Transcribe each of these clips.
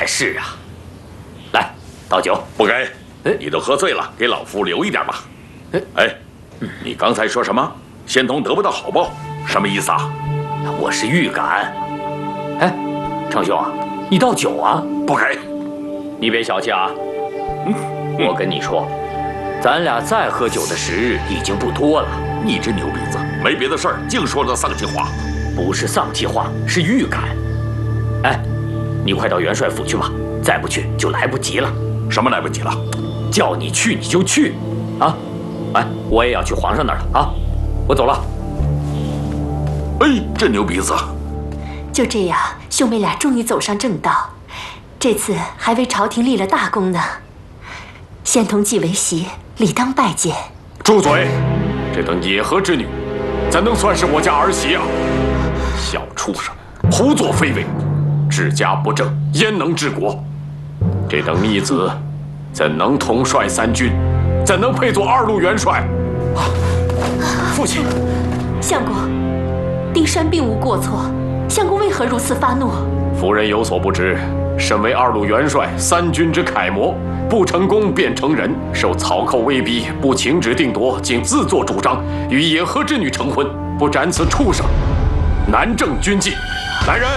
是啊。来，倒酒。 不给，你都喝醉了，给老夫留一点吧。哎，你刚才说什么？仙童得不到好报，什么意思啊？ 我是预感。哎，程兄啊，你倒酒啊？ 不给， 你别小气啊。我跟你说，咱俩再喝酒的时日已经不多了。 你这牛鼻子，没别的事儿，净说这丧气话。 不是丧气话，是预感。哎，你快到元帅府去吧，再不去就来不及了。 什么来不及了？ 叫你去你就去，啊！哎，我也要去皇上那儿了啊！我走了。 哎，这牛鼻子！ 就这样，兄妹俩终于走上正道，这次还为朝廷立了大功呢。仙童既为媳，理当拜见。 住嘴！这等野河之女，怎能算是我家儿媳啊？小畜生，胡作非为，治家不正，焉能治国？这等逆子，怎能统帅三军？怎能配做2路元帅？ 父亲， 相公，丁山并无过错，相公为何如此发怒？ 夫人有所不知，身为2路元帅，三军之楷模，不成功便成仁，受曹寇威逼，不请旨定夺，竟自作主张与野河之女成婚，不斩此畜生，难正军纪。来人，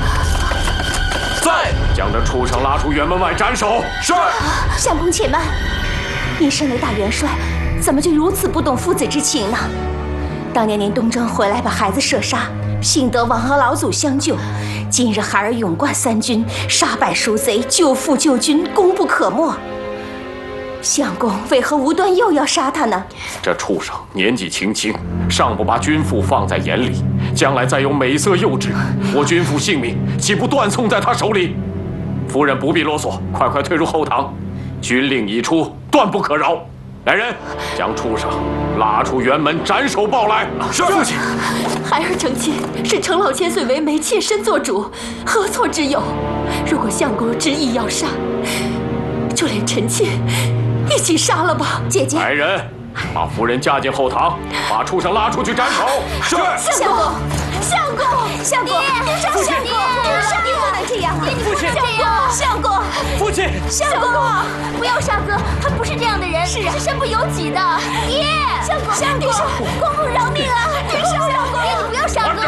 在将这畜生拉出辕门外斩首。是。 相公且慢，您身为大元帅，怎么就如此不懂父子之情呢？当年您东征回来把孩子射杀，幸得王和老祖相救，今日孩儿勇冠三军，杀败蜀贼，救父救军，功不可没。相公为何无端又要杀他呢？ 这畜生年纪轻轻，尚不把君父放在眼里，将来再有美色幼稚，我君父性命岂不断送在他手里？夫人不必啰嗦，快快退入后堂。军令已出，断不可饶。来人，将畜生拉出辕门斩首报来。 是父亲。 孩儿成亲是程老千岁为媒，妾身做主，何错之有？如果相公执意要杀，就连臣妾一起杀了吧。姐姐， 来人，把夫人架进后堂，把畜生拉出去斩首。是。 相公，相公，相公，相公，相公，你不能这样啊！ 父亲， 相公， 父亲， 相公， 不要杀哥，他不是这样的人，是身不由己的。爹， 相公，相公，公公饶命啊！ 相公，爹，你不要杀哥。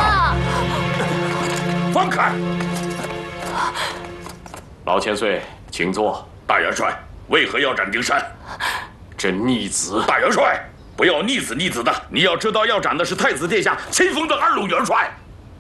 放开！ 老千岁，请坐。 大元帅，为何要斩丁山？ 这逆子！ 大元帅，不要逆子逆子的，你要知道，要斩的是太子殿下亲封的2路元帅。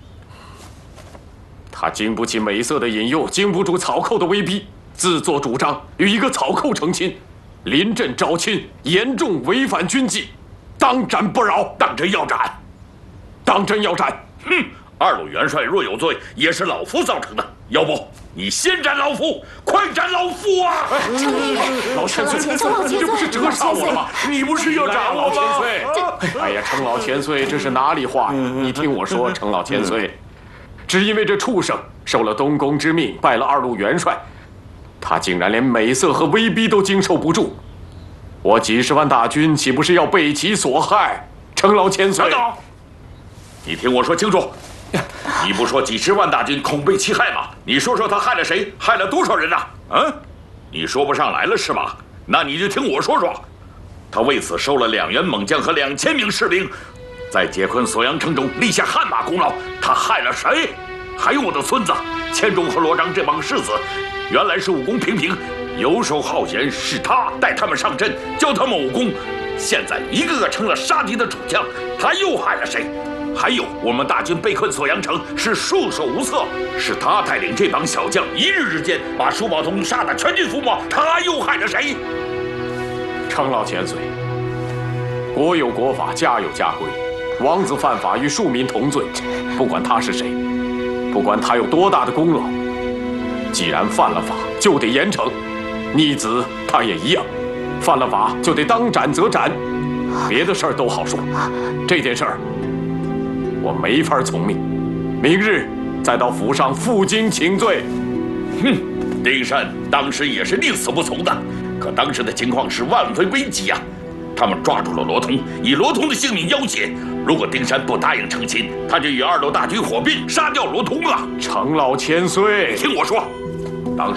他经不起美色的引诱，经不住草寇的威逼，自作主张与一个草寇成亲，临阵招亲，严重违反军纪，当斩不饶。 当真要斩？ 当真要斩！ 哼！2路元帅若有罪，也是老夫造成的。要不你先斩老夫，快斩老夫啊！ 老千岁，你这不是折杀我了吗？ 你不是要斩我吗？哎呀，程老千岁，这是哪里话呀？你听我说，程老千岁，只因为这畜生受了东宫之命，拜了2路元帅，他竟然连美色和威逼都经受不住，我几十万大军岂不是要被其所害？程老千岁， 你听我说清楚。你不说几十万大军恐被其害吗？你说说他害了谁？害了多少人呐？你说不上来了是吧？那你就听我说说。他为此收了2员猛将和2000名士兵，在解困锁阳城中立下汗马功劳。他害了谁？还有我的孙子千钟和罗章这帮世子，原来是武功平平，游手好闲，是他带他们上阵，教他们武功，现在一个个成了杀敌的主将。他又害了谁？还有我们大军被困锁阳城，是束手无策，是他带领这帮小将，一日之间把舒宝通杀得全军覆没。他又害了谁？ 程老千岁，国有国法，家有家规，王子犯法与庶民同罪，不管他是谁，不管他有多大的功劳，既然犯了法，就得严惩。逆子他也一样，犯了法就得当斩则斩。别的事儿都好说，这件事儿我没法从命，明日再到府上负荆请罪。 丁山当时也是宁死不从的，可当时的情况是万分危急啊！他们抓住了罗通，以罗通的性命要挟。如果丁山不答应成亲，他就与2路大军火并，杀掉罗通啊！ 程老千岁， 听我说，